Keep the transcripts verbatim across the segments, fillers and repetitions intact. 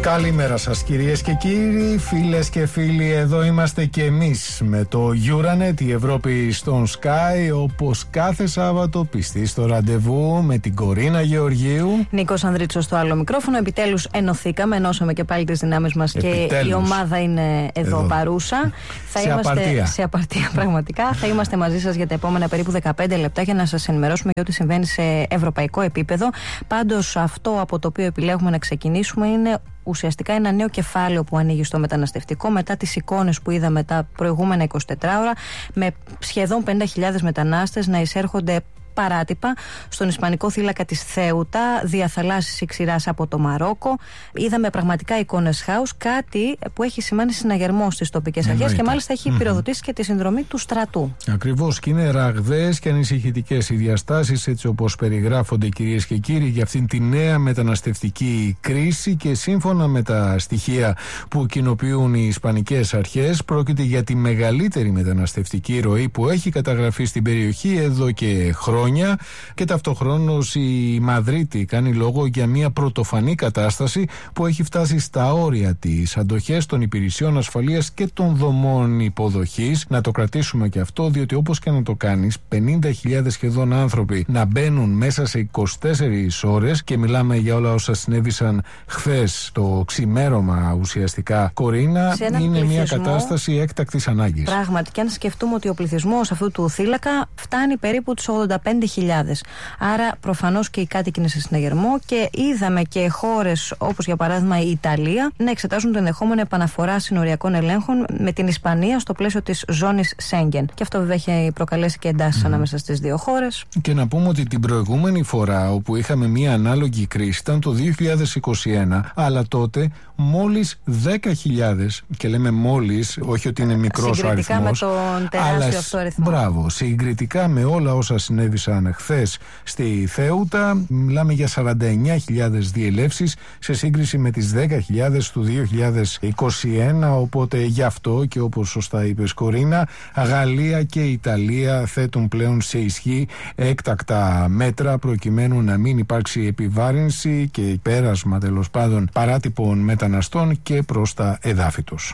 Καλημέρα σας κυρίες και κύριοι, φίλες και φίλοι, εδώ είμαστε και εμείς με το Euranet, η Ευρώπη στον Sky, όπως κάθε Σάββατο πιστή στο ραντεβού με την Κορίνα Γεωργίου. Νίκος Ανδρίτσος στο άλλο μικρόφωνο, επιτέλους ενωθήκαμε, ενώσαμε και πάλι τις δυνάμεις μας επιτέλους. Και η ομάδα είναι εδώ, εδώ. παρούσα. Θα σε είμαστε απαρτία. Σε απαρτία πραγματικά. Θα είμαστε μαζί σας για τα επόμενα περίπου δεκαπέντε λεπτά για να σας ενημερώσουμε για ό,τι συμβαίνει σε ευρωπαϊκό επίπεδο. Πάντως αυτό από το οποίο επιλέγουμε να ξεκινήσουμε είναι ουσιαστικά ένα νέο κεφάλαιο που ανοίγει στο μεταναστευτικό μετά τις εικόνες που είδαμε τα προηγούμενα εικοσιτέσσερις ώρα, με σχεδόν πενήντα χιλιάδες μετανάστες να εισέρχονται παράτυπα στον ισπανικό θύλακα της Θέουτα, διαθαλάσσης ξηράς από το Μαρόκο. Είδαμε πραγματικά εικόνες χάους, κάτι που έχει σημάνει συναγερμό στις τοπικές αρχές και μάλιστα έχει mm-hmm. πυροδοτήσει και τη συνδρομή του στρατού. Ακριβώς, και είναι ραγδαίες και ανησυχητικές οι διαστάσεις, έτσι όπως περιγράφονται, κυρίες και κύριοι, για αυτήν τη νέα μεταναστευτική κρίση, και σύμφωνα με τα στοιχεία που κοινοποιούν οι ισπανικές αρχές, πρόκειται για τη μεγαλύτερη μεταναστευτική ροή που έχει καταγραφεί στην περιοχή εδώ και χρόνια. Και ταυτοχρόνως η Μαδρίτη κάνει λόγο για μια πρωτοφανή κατάσταση που έχει φτάσει στα όρια της αντοχές των υπηρεσιών ασφαλείας και των δομών υποδοχής. Να το κρατήσουμε και αυτό, διότι όπως και να το κάνεις, πενήντα χιλιάδες σχεδόν άνθρωποι να μπαίνουν μέσα σε είκοσι τέσσερις ώρες, και μιλάμε για όλα όσα συνέβησαν χθες το ξημέρωμα ουσιαστικά, Κορίνα, είναι μια κατάσταση έκτακτης ανάγκης. Πράγματι, και αν σκεφτούμε ότι ο πληθυσμός αυτού του θύλακα φτάνει περίπου τους ογδόντα πέντε χιλιάδες. Άρα προφανώς και οι κάτοικοι είναι σε συναγερμό, και είδαμε και χώρες όπως για παράδειγμα η Ιταλία να εξετάζουν το ενδεχόμενο επαναφορά συνοριακών ελέγχων με την Ισπανία στο πλαίσιο της ζώνης Σέγγεν. Και αυτό βέβαια έχει προκαλέσει και εντάσεις mm. ανάμεσα στις δύο χώρες. Και να πούμε ότι την προηγούμενη φορά όπου είχαμε μια ανάλογη κρίση ήταν το δύο χιλιάδες είκοσι ένα, αλλά τότε μόλις δέκα χιλιάδες, και λέμε μόλις, όχι ότι είναι μικρός ο αριθμός. Συγκριτικά με τον τεράστιο αλλά, αυτό αριθμό. Μπράβο, συγκριτικά με όλα όσα συνέβησαν χθες στη Θέουτα, μιλάμε για σαράντα εννέα χιλιάδες διελεύσεις σε σύγκριση με τις δέκα χιλιάδες του δύο χιλιάδες είκοσι ένα. Οπότε γι' αυτό, και όπως σωστά είπες Κορίνα, Γαλλία και Ιταλία θέτουν πλέον σε ισχύ έκτακτα μέτρα προκειμένου να μην υπάρξει επιβάρυνση και πέρασμα τέλος πάντων παράτυπων μεταναστών και προς τα εδάφη τους.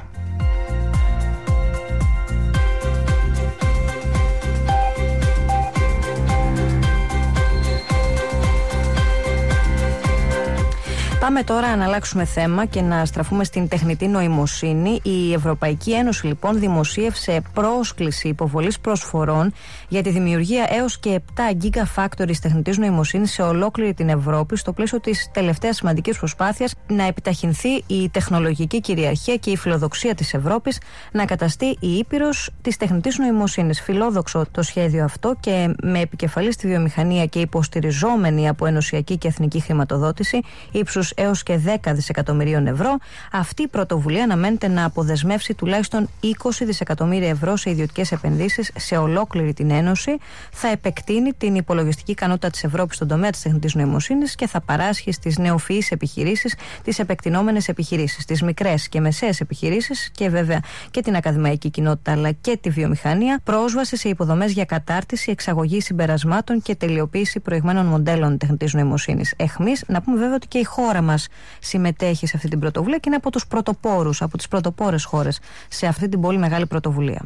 Πάμε τώρα να αλλάξουμε θέμα και να στραφούμε στην τεχνητή νοημοσύνη. Η Ευρωπαϊκή Ένωση λοιπόν δημοσίευσε πρόσκληση υποβολής προσφορών για τη δημιουργία έως και επτά gigafactories τεχνητής νοημοσύνης σε ολόκληρη την Ευρώπη, στο πλαίσιο της τελευταίας σημαντικής προσπάθειας να επιταχυνθεί η τεχνολογική κυριαρχία και η φιλοδοξία της Ευρώπης να καταστεί η ήπειρος της τεχνητής νοημοσύνης. Φιλόδοξο το σχέδιο αυτό, και με επικεφαλή στη βιομηχανία και υποστηριζόμενη από ενωσιακή και εθνική χρηματοδότηση ύψους έως και δέκα δισεκατομμυρίων ευρώ, αυτή η πρωτοβουλία αναμένεται να αποδεσμεύσει τουλάχιστον είκοσι δισεκατομμύρια ευρώ σε ιδιωτικές επενδύσεις σε ολόκληρη την Ένωση, θα επεκτείνει την υπολογιστική ικανότητα της Ευρώπης στον τομέα της τεχνητής νοημοσύνης και θα παράσχει στις νεοφυείς επιχειρήσεις, τις επεκτηνόμενες επιχειρήσεις, τις μικρές και μεσαίες επιχειρήσεις και βέβαια και την ακαδημαϊκή κοινότητα αλλά και τη βιομηχανία, πρόσβαση σε υποδομές για κατάρτιση, εξαγωγή συμπερασμάτων και τελειοποίηση προηγμένων μοντέλων τεχνητής νοημοσύνης. Εχμής, να πούμε βέβαια ότι και η χώρα μας συμμετέχει σε αυτή την πρωτοβουλία και είναι από τους πρωτοπόρους, από τις πρωτοπόρες χώρες σε αυτή την πολύ μεγάλη πρωτοβουλία.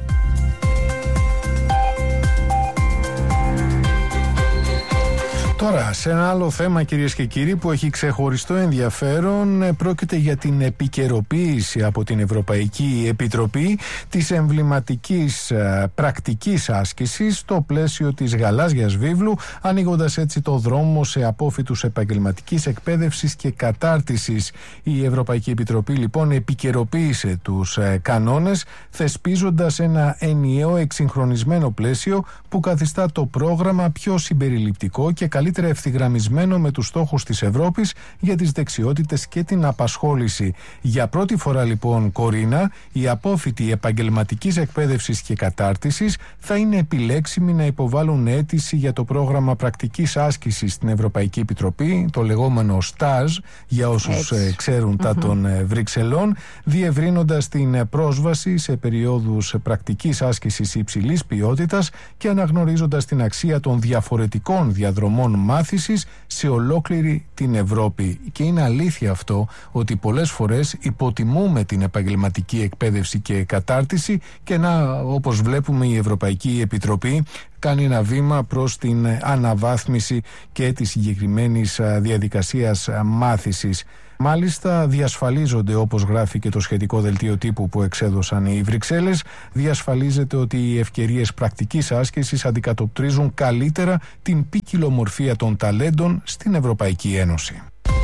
Τώρα, σε ένα άλλο θέμα, κυρίες και κύριοι, που έχει ξεχωριστό ενδιαφέρον, πρόκειται για την επικαιροποίηση από την Ευρωπαϊκή Επιτροπή της εμβληματικής πρακτικής άσκησης στο πλαίσιο της γαλάζιας βίβλου, ανοίγοντας έτσι το δρόμο σε απόφοιτους επαγγελματικής εκπαίδευσης και κατάρτισης. Η Ευρωπαϊκή Επιτροπή λοιπόν επικαιροποίησε τους κανόνες, θεσπίζοντας ένα ενιαίο εξυγχρονισμένο πλαίσιο που καθιστά το πρόγραμμα πιο συμπεριληπτικό και καλύτερο καλύτερα ευθυγραμμισμένο με τους στόχους της Ευρώπης για τις δεξιότητες και την απασχόληση. Για πρώτη φορά λοιπόν, Κορίνα, οι απόφοιτοι επαγγελματικής εκπαίδευσης και κατάρτισης θα είναι επιλέξιμοι να υποβάλουν αίτηση για το πρόγραμμα πρακτικής άσκησης στην Ευρωπαϊκή Επιτροπή, το λεγόμενο στάζ, για όσους ε, ξέρουν mm-hmm. τα των ε, Βρυξελών, διευρύνοντας την πρόσβαση σε περιόδους πρακτικής άσκησης υψηλής ποιότητας και αναγνωρίζοντας την αξία των διαφορετικών διαδρομών μάθησης σε ολόκληρη την Ευρώπη. Και είναι αλήθεια αυτό ότι πολλές φορές υποτιμούμε την επαγγελματική εκπαίδευση και κατάρτιση και να, όπως βλέπουμε, η Ευρωπαϊκή Επιτροπή κάνει ένα βήμα προς την αναβάθμιση και της συγκεκριμένης διαδικασίας μάθησης. Μάλιστα διασφαλίζονται, όπως γράφει και το σχετικό δελτίο τύπου που εξέδωσαν οι Βρυξέλλες, διασφαλίζεται ότι οι ευκαιρίες πρακτικής άσκησης αντικατοπτρίζουν καλύτερα την ποικιλομορφία των ταλέντων στην Ευρωπαϊκή Ένωση.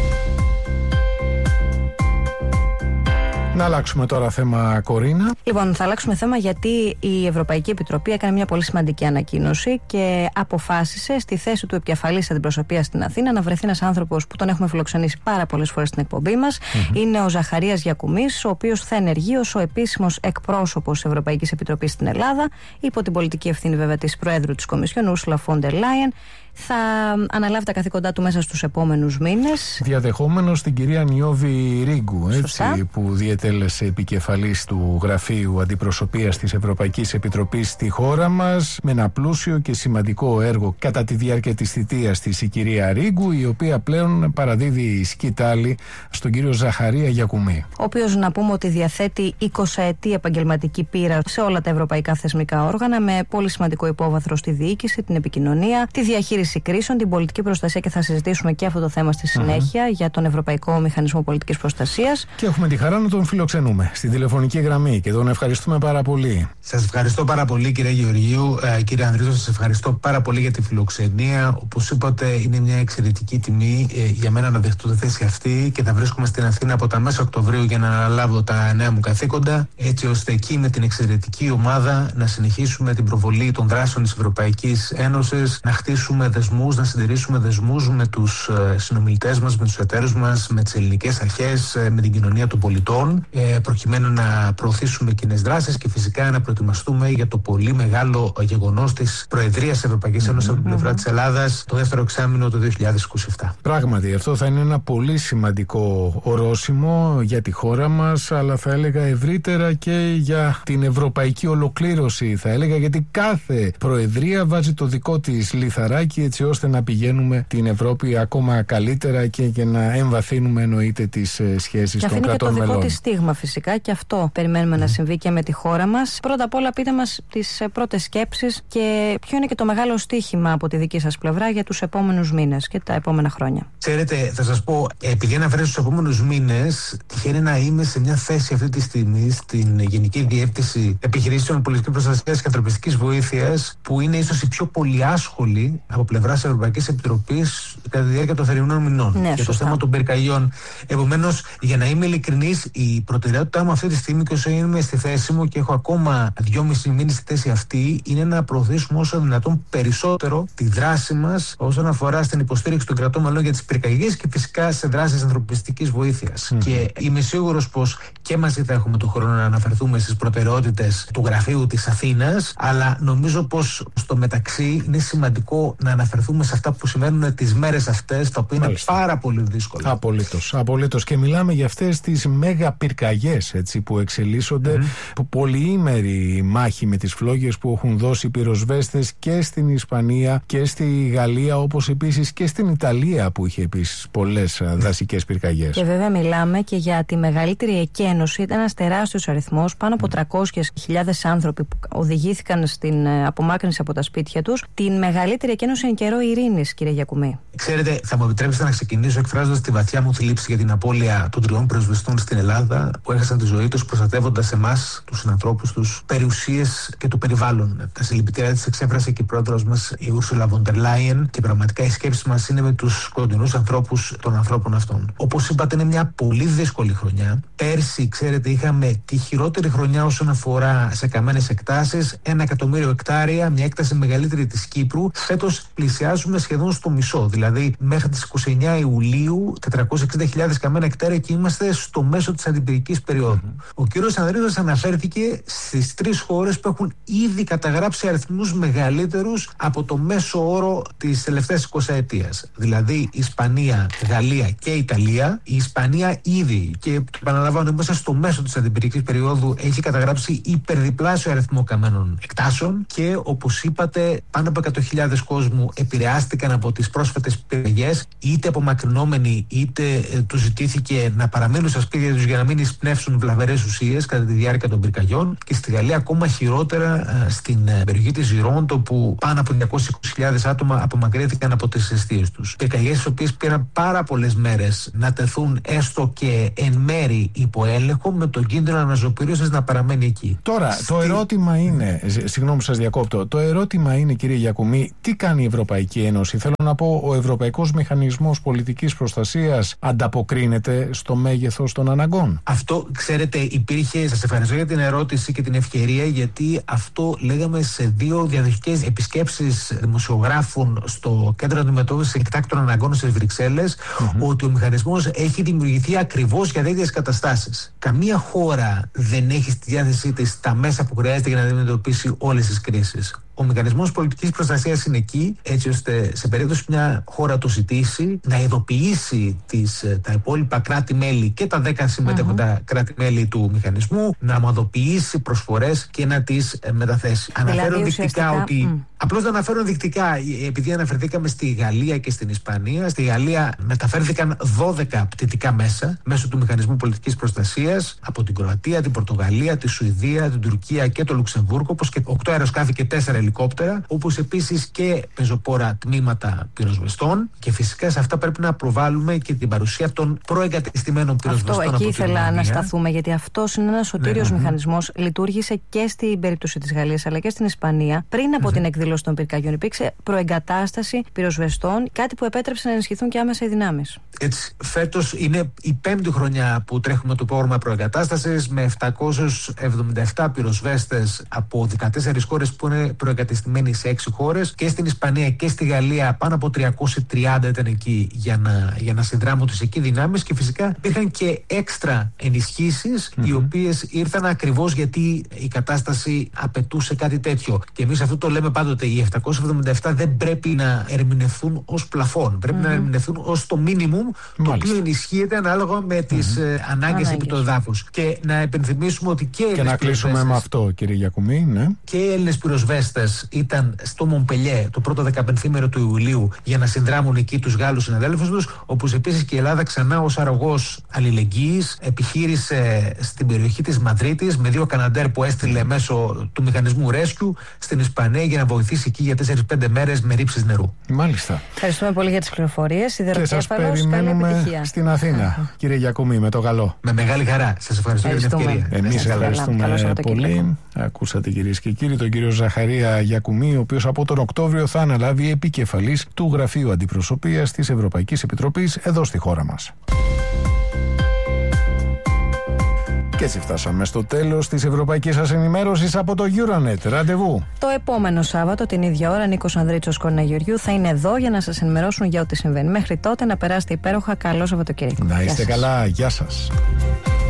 Να αλλάξουμε τώρα θέμα, Κορίνα. Λοιπόν, θα αλλάξουμε θέμα γιατί η Ευρωπαϊκή Επιτροπή έκανε μια πολύ σημαντική ανακοίνωση και αποφάσισε στη θέση του επικεφαλής αντιπροσωπείας στην Αθήνα να βρεθεί ένας άνθρωπος που τον έχουμε φιλοξενήσει πάρα πολλές φορές στην εκπομπή μας. Mm-hmm. Είναι ο Ζαχαρίας Γιακουμής, ο οποίος θα ενεργεί ως ο επίσημος εκπρόσωπος της Ευρωπαϊκής Επιτροπής στην Ελλάδα, υπό την πολιτική ευθύνη βέβαια της Προέδρου της Κομισιόν, Ursula von der Leyen. Θα αναλάβει τα καθήκοντά του μέσα στους επόμενους μήνες. Διαδεχόμενος την κυρία Νιώβη Ρίγκου, έτσι, που διετέλεσε επικεφαλής του Γραφείου Αντιπροσωπείας της Ευρωπαϊκής Επιτροπής στη χώρα μας, με ένα πλούσιο και σημαντικό έργο κατά τη διάρκεια της θητείας της η κυρία Ρίγκου, η οποία πλέον παραδίδει σκητάλη στον κύριο Ζαχαρία Γιακουμή. Ο οποίος, να πούμε, ότι διαθέτει εικοσαετή επαγγελματική πείρα σε όλα τα ευρωπαϊκά θεσμικά όργανα, με πολύ σημαντικό υπόβαθρο στη διοίκηση, την επικοινωνία, τη διαχείριση κρίσεων, την πολιτική προστασία, και θα συζητήσουμε και αυτό το θέμα στη συνέχεια mm-hmm. για τον Ευρωπαϊκό Μηχανισμό Πολιτικής Προστασίας. Και έχουμε τη χαρά να τον φιλοξενούμε στην τηλεφωνική γραμμή και τον ευχαριστούμε πάρα πολύ. Σας ευχαριστώ πάρα πολύ, κύριε Γεωργίου. Ε, κύριε Ανδρίτο, σας ευχαριστώ πάρα πολύ για τη φιλοξενία. Όπως είπατε, είναι μια εξαιρετική τιμή ε, για μένα να δεχτώ τη θέση αυτή και θα βρίσκομαι στην Αθήνα από τα μέσα Οκτωβρίου για να αναλάβω τα νέα μου καθήκοντα, έτσι ώστε εκεί με την εξαιρετική ομάδα να συνεχίσουμε την προβολή των δράσεων της Ευρωπαϊκής Ένωσης, να χτίσουμε δεσμούς, να συντηρήσουμε δεσμούς με τους συνομιλητές μας, με τους εταίρους μας, με τις ελληνικές αρχές, με την κοινωνία των πολιτών, προκειμένου να προωθήσουμε κοινές δράσεις και φυσικά να προετοιμαστούμε για το πολύ μεγάλο γεγονός της Προεδρίας της Ευρωπαϊκής Ένωσης mm-hmm. από την πλευρά της Ελλάδας το δεύτερο εξάμηνο του δύο χιλιάδες είκοσι επτά. Πράγματι, αυτό θα είναι ένα πολύ σημαντικό ορόσημο για τη χώρα μας, αλλά θα έλεγα ευρύτερα και για την ευρωπαϊκή ολοκλήρωση, θα έλεγα, γιατί κάθε Προεδρία βάζει το δικό της λιθαράκι, έτσι ώστε να πηγαίνουμε την Ευρώπη ακόμα καλύτερα και, και να εμβαθύνουμε, εννοείται, τις ε, σχέσεις και των κρατών μελών. Και αυτό είναι και το δικό της στίγμα, φυσικά, και αυτό περιμένουμε mm. να συμβεί και με τη χώρα μας. Πρώτα απ' όλα, πείτε μας τις ε, πρώτες σκέψεις και ποιο είναι και το μεγάλο στίχημα από τη δική σας πλευρά για τους επόμενους μήνες και τα επόμενα χρόνια. Ξέρετε, θα σας πω, επειδή αναφέρω στους επόμενους μήνες, τυχαίνει να είμαι σε μια θέση αυτή τη στιγμή στην Γενική Διεύθυνση Επιχειρήσεων Πολιτικής Προστασίας και Ανθρωπιστικής Βοήθειας, που είναι ίσως η πιο πολυάσχολη από πλευράς της Ευρωπαϊκής Επιτροπής κατά τη διάρκεια των θερινών μηνών ναι, για το θέμα των πυρκαγιών. Επομένως, για να είμαι ειλικρινής, η προτεραιότητά μου αυτή τη στιγμή, και όσο είμαι στη θέση μου και έχω ακόμα δυόμισι μήνες στη θέση αυτή, είναι να προωθήσουμε όσο δυνατόν περισσότερο τη δράση μας όσον αφορά στην υποστήριξη των κρατών μελών για τις πυρκαγιές και φυσικά σε δράσεις ανθρωπιστικής βοήθειας. Mm. Και είμαι σίγουρος πως και μαζί θα έχουμε τον χρόνο να αναφερθούμε στις προτεραιότητες του Γραφείου της Αθήνας, αλλά νομίζω πως στο μεταξύ είναι σημαντικό να αναφερθούμε σε αυτά που σημαίνουν τις μέρες αυτές, τα οποία είναι πάρα πολύ δύσκολα. Απολύτως, απολύτως. Και μιλάμε για αυτές τις μέγα πυρκαγιές, έτσι, που εξελίσσονται, mm-hmm. πολυήμερη μάχη με τις φλόγες που έχουν δώσει πυροσβέστες και στην Ισπανία και στη Γαλλία, όπως επίσης και στην Ιταλία, που είχε επίσης πολλές δασικές πυρκαγιές. Και βέβαια μιλάμε και για τη μεγαλύτερη εκένωση. Ήταν ένας τεράστιος αριθμός, πάνω από τριακόσιες χιλιάδες άνθρωποι που οδηγήθηκαν στην απομάκρυνση από τα σπίτια τους. Την μεγαλύτερη εκένωση εν καιρό ειρήνης, κύριε Γιακουμή. Ξέρετε, θα μου επιτρέψετε να ξεκινήσω εκφράζοντας τη βαθιά μου θλίψη για την απώλεια των τριών πυροσβεστών στην Ελλάδα, που έχασαν τη ζωή τους προστατεύοντας εμάς, τους συνανθρώπους τους, περιουσίες και το περιβάλλον. Τα συλληπιτήριά της εξέφρασε και η πρόεδρος μας, η Ursula von der Leyen, και πραγματικά η σκέψη μας είναι με τους κοντινούς ανθρώπους των ανθρώπων αυτών. Όπως είπατε, είναι μια πολύ δύσκολη χρονιά. Πέρσι, ξέρετε, είχαμε τη χειρότερη χρονιά όσον αφορά σε καμένες εκτάσεις, ένα εκατομμύριο εκτάρια, μια έκταση μεγαλύτερη της Κύπρου. Φέτος πλησιάζουμε σχεδόν στο μισό. Δηλαδή, Δηλαδή, μέχρι τις είκοσι εννέα Ιουλίου, τετρακόσιες εξήντα χιλιάδες καμένα εκτάρια και είμαστε στο μέσο της αντιπυρικής περίοδου. Mm-hmm. Ο κύριος Ανδρίδος αναφέρθηκε στις τρεις χώρες που έχουν ήδη καταγράψει αριθμούς μεγαλύτερους από το μέσο όρο της τελευταίας εικοσαετίας. Δηλαδή, Ισπανία, Γαλλία και Ιταλία. Η Ισπανία ήδη, και το επαναλαμβάνω, μέσα στο μέσο της αντιπυρικής περίοδου, έχει καταγράψει υπερδιπλάσιο αριθμό καμένων εκτάσεων και, όπως είπατε, πάνω από εκατό χιλιάδες κόσμου επηρεάστηκαν από τις πρόσφατες πυρκαγιές, είτε απομακρυνόμενοι είτε ε, τους ζητήθηκε να παραμείνουν στα σπίτια τους για να μην εισπνεύσουν βλαβερές ουσίες κατά τη διάρκεια των πυρκαγιών, και στη Γαλλία ακόμα χειρότερα ε, στην ε, περιοχή της Ζιρόντο, που πάνω από διακόσιες είκοσι χιλιάδες άτομα απομακρύνθηκαν από τις αιστείες τους. Πυρκαγιές τις οποίες πήραν πάρα πολλές μέρες να τεθούν έστω και εν μέρη υπό έλεγχο, με τον κίνδυνο αναζωοποιήσεως να παραμένει εκεί. Τώρα, Στη... το ερώτημα είναι, συγγνώμη που σας διακόπτω, το ερώτημα είναι, κύριε Γιακουμί, τι κάνει η Ευρωπαϊκή Ένωση? Θέλω να πω, ο Ευρωπαϊκός Μηχανισμός Πολιτικής Προστασίας ανταποκρίνεται στο μέγεθος των αναγκών? Αυτό, ξέρετε, υπήρχε, σας ευχαριστώ για την ερώτηση και την ευκαιρία, γιατί αυτό λέγαμε σε δύο διαδοχικές επισκέψεις δημοσιογράφων στο Κέντρο Αντιμετώπισης Εκτάκτων Αναγκών στις Βρυξέλλες, mm-hmm. ότι ο μηχανισμός έχει δημιουργηθεί ακριβώς για τέτοιες καταστάσεις. Καμία χώρα δεν έχει στη διάθεσή της τα μέσα που χρειάζεται για να αντιμετωπίσει όλες τις κρίσεις. Ο μηχανισμός πολιτικής προστασίας είναι εκεί, έτσι ώστε σε περίπτωση που μια χώρα το ζητήσει, να ειδοποιήσει τις, τα υπόλοιπα κράτη-μέλη και τα δέκα συμμετέχοντα mm-hmm. κράτη-μέλη του μηχανισμού, να ομαδοποιήσει προσφορές και να τις ε, μεταθέσει. Δηλαδή, αναφέρω δεικτικά ότι. Mm. Απλώς να αναφέρω ενδεικτικά, επειδή αναφερθήκαμε στη Γαλλία και στην Ισπανία. Στη Γαλλία μεταφέρθηκαν δώδεκα πτυτικά μέσα μέσω του μηχανισμού πολιτικής προστασίας από την Κροατία, την Πορτογαλία, τη Σουηδία, την Τουρκία και το Λουξεμβούργο, όπως και οκτώ αεροσκάφη και τέσσερα ελικόπτερα, όπως επίσης και πεζοπόρα τμήματα πυροσβεστών, και φυσικά σε αυτά πρέπει να προβάλλουμε και την παρουσία των προεγκατεστημένων πυροσβεστών. Αυτό, εκεί από ήθελα να σταθούμε, γιατί αυτός είναι ένας σωτήριος ναι, μηχανισμός. Ναι. Λειτουργήσε και στην περίπτωση της Γαλλίας αλλά και στην Ισπανία. Πριν από mm-hmm. την εκδήλωση των πυρκαγιών υπήρξε προεγκατάσταση πυροσβεστών, κάτι που επέτρεψε να ενισχυθούν και άμεσα οι δυνάμεις. Έτσι, φέτος είναι η πέμπτη χρονιά που τρέχουμε το πρόγραμμα προεγκατάστασης, με επτακόσιους εβδομήντα επτά πυροσβέστες από δεκατέσσερις χώρες που είναι προεγκατεστημένοι σε έξι χώρες, και στην Ισπανία και στη Γαλλία πάνω από τριακόσιοι τριάντα ήταν εκεί για να, για να συνδράμουν τις εκεί δυνάμεις, και φυσικά υπήρχαν και έξτρα ενισχύσεις mm-hmm. οι οποίες ήρθαν ακριβώς γιατί η κατάσταση απαιτούσε κάτι τέτοιο. Και εμείς αυτό το λέμε πάντοτε, οι επτακόσιοι εβδομήντα επτά δεν πρέπει να ερμηνευθούν ως πλαφόν, πρέπει mm-hmm. να ερμηνευθούν ως το μίνιμουμ, το οποίο ενισχύεται ανάλογα με τις mm-hmm. ε, ανάγκες επί του εδάφους. Και να επενθυμίσουμε ότι και, και να κλείσουμε με αυτό, κύριε Γιακουμί, ναι. Και οι Έλληνες πυροσβέστες ήταν στο Μομπελιέ το πρώτο δεκαπενθήμερο του Ιουλίου για να συνδράμουν εκεί τους Γάλλους συναδέλφους τους, όπως επίσης και η Ελλάδα ξανά ως αρρωγός αλληλεγγύης επιχείρησε στην περιοχή της Μαδρίτης με δύο Καναντέρ που έστειλε μέσω του μηχανισμού Rescue στην Ισπανία για να βοηθήσει εκεί για τέσσερις πέντε μέρες με ρήψεις νερού. Μάλιστα. Ευχαριστούμε πολύ για τις πληροφορίες. Και σας περιμένουμε στην Αθήνα, κύριε Γιακουμί, με το καλό. Με μεγάλη χαρά. Σας ευχαριστώ για την ευκαιρία. Εμείς ευχαριστούμε πολύ. Ακούσατε, κυρίες και κύριοι, τον κύριο Ζαχαρία Γιακουμί, ο οποίος από τον Οκτώβριο θα αναλάβει επικεφαλής του Γραφείου Αντιπροσωπείας της Ευρωπαϊκής Επιτροπής εδώ στη χώρα μας. Και έτσι φτάσαμε στο τέλος της ευρωπαϊκής σας ενημέρωσης από το Euronet. Ραντεβού το επόμενο Σάββατο την ίδια ώρα. Νίκος Ανδρίτσος, Κορίνα Γεωργιού θα είναι εδώ για να σας ενημερώσουν για ό,τι συμβαίνει. Μέχρι τότε να περάσετε υπέροχα. Καλό Σαββατοκύριακο. Να είστε καλά. Γεια σας.